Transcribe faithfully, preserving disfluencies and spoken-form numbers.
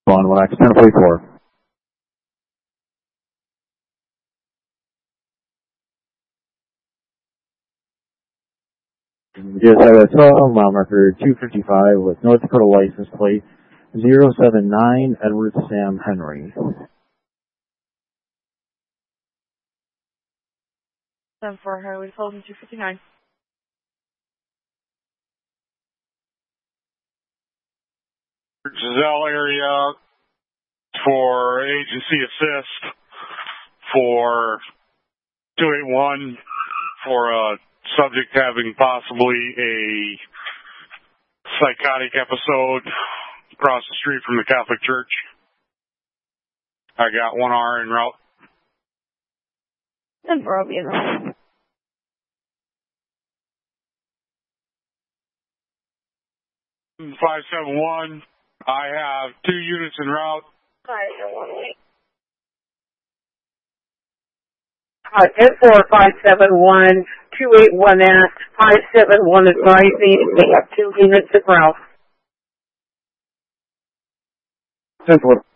one one X ten forty-four. Just have a twelve mile marker two fifty-five with North Dakota license plate zero seven nine Edward Sam Henry. seven four Highway Sullivan two fifty-nine. Giselle area for agency assist for two eighty-one for a subject having possibly a psychotic episode across the street from the Catholic Church. I got one R en route. And for I'll be in route. five seven one, I have two units en route. five seven one. Uh, ten four five seven one two eight one S five seven one advising they have two units en route. ten four.